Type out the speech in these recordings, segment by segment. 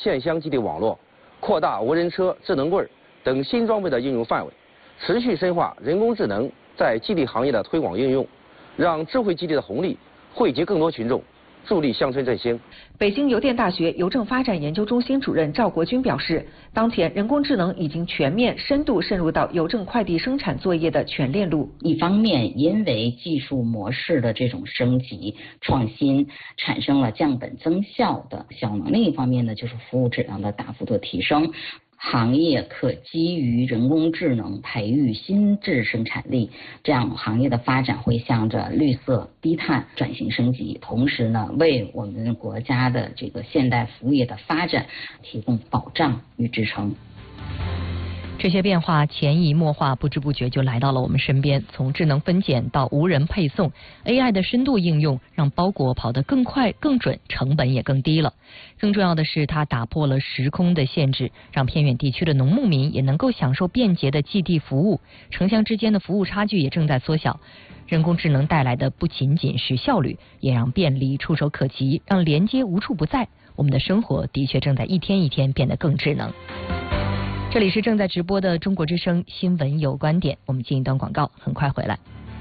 线香基地网络，扩大无人车、智能柜等新装备的应用范围，持续深化人工智能在基地行业的推广应用，让智慧基地的红利惠及更多群众，助力乡村振兴。 北京邮电大学邮政发展研究中心主任赵国军表示，当前人工智能已经全面深度渗入到邮政快递生产作业的全链路。 一方面，因为技术模式的这种升级创新，产生了降本增效的效能；另一方面呢，就是服务质量的大幅度提升。行业可基于人工智能培育新质生产力，这样行业的发展会向着绿色低碳转型升级，同时呢，为我们国家的这个现代服务业的发展提供保障与支撑。 这些变化潜移默化，不知不觉就来到了我们身边。从智能分拣到无人配送 ，AI 的深度应用让包裹跑得更快、更准，成本也更低了。更重要的是，它打破了时空的限制，让偏远地区的农牧民也能够享受便捷的寄递服务，城乡之间的服务差距也正在缩小。人工智能带来的不仅仅是效率，也让便利触手可及，让连接无处不在。我们的生活的确正在一天一天变得更智能。这里是正在直播的中国之声新闻有观点，我们进一段广告，很快回来。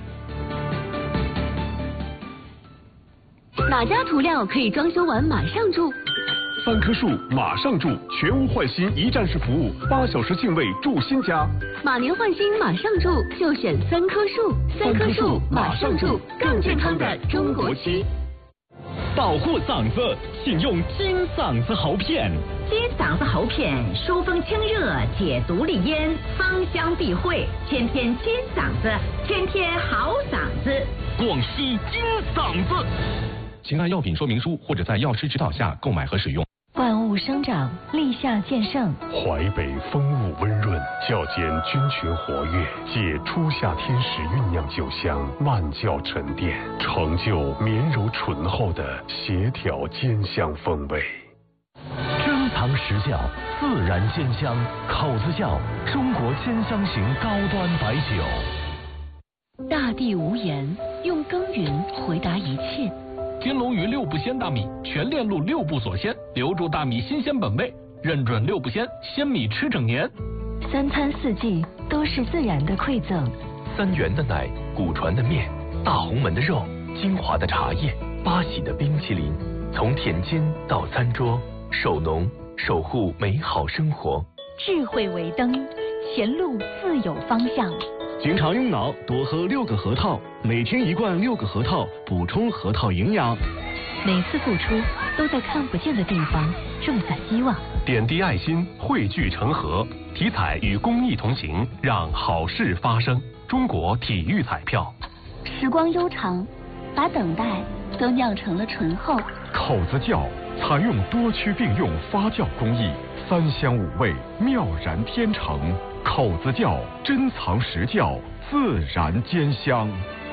哪家涂料可以装修完马上住 ？3棵树马上住，全屋换新一站式服务，8小时净位住新家。 马年换新马上住，就选3棵树。3棵树马上住，更健康的中国区。 保护嗓子，请用金嗓子喉片。 金嗓子喉片疏风清热，解毒利咽，芳香避秽，天天金嗓子，天天好嗓子。 广西金嗓子，请按药品说明书或者在药师指导下购买和使用。 万物生长，立夏见盛。 淮北风物温润，较见菌群活跃，借初夏天时酝酿酒香，慢酵沉淀，成就绵柔醇厚的协调煎香风味。 珍藏实窖，自然煎香，口子窖，中国煎香型高端白酒。 大地无言，用耕耘回答一切。 金龙鱼6步鲜大米，全链路6步锁鲜，留住大米新鲜本味，认准6步鲜，鲜米吃整年。 3餐4季都是自然的馈赠。 3元的奶，古传的面，大红门的肉，金华的茶叶，八喜的冰淇淋，从田间到餐桌，守农守护美好生活。 智慧为灯，前路自有方向。 经常用脑，多喝6个核桃，每天1罐6个核桃，补充核桃营养。 每次付出都在看不见的地方种下希望。 点滴爱心，汇聚成河，体彩与公益同行，让好事发生。中国体育彩票。 时光悠长，把等待都酿成了醇厚。 口子窖采用多区并用发酵工艺，3香5味，妙然天成。口子窖珍藏实窖，自然煎香。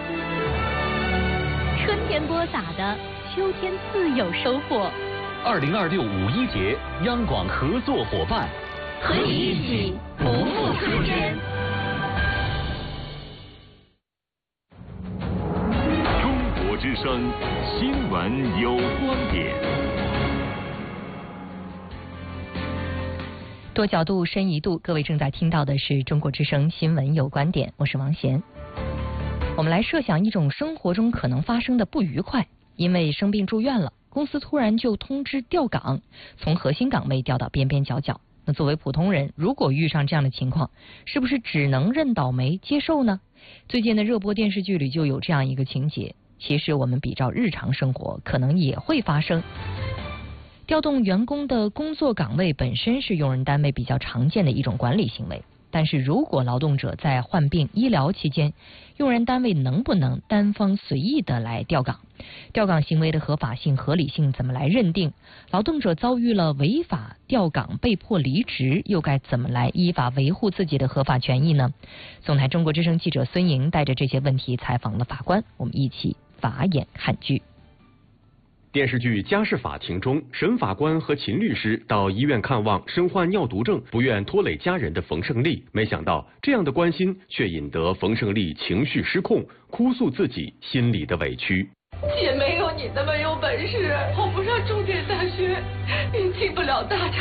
春天播撒的，秋天自有收获。 2026五一节，央广合作伙伴， 和你一起不负春天。 中国之声新闻有观点。 多角度，深一度。各位正在听到的是中国之声新闻有观点，我是王贤。我们来设想一种生活中可能发生的不愉快，因为生病住院了，公司突然就通知调岗，从核心岗位调到边边角角。那作为普通人，如果遇上这样的情况，是不是只能认倒霉接受呢？最近的热播电视剧里就有这样一个情节，其实我们比照日常生活可能也会发生。调动员工的工作岗位本身是用人单位比较常见的一种管理行为，但是如果劳动者在患病医疗期间，用人单位能不能单方随意的来调岗？调岗行为的合法性、合理性怎么来认定？劳动者遭遇了违法调岗被迫离职，又该怎么来依法维护自己的合法权益呢？总台中国之声记者孙莹带着这些问题采访了法官，我们一起法眼看剧。 电视剧《家事法庭》中，沈法官和秦律师到医院看望身患尿毒症、不愿拖累家人的冯胜利，没想到这样的关心却引得冯胜利情绪失控，哭诉自己心里的委屈。 姐没有你那么有本事，考不上重点大学，也进不了大厂。